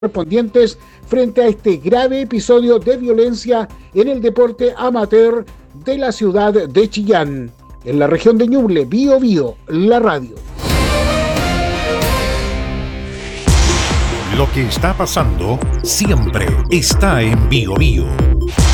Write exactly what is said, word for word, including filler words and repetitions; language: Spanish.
correspondientes frente a este grave episodio de violencia en el deporte amateur de la ciudad de Chillán. En la región de Ñuble, Bío Bío, la radio. Lo que está pasando siempre está en Bío Bío.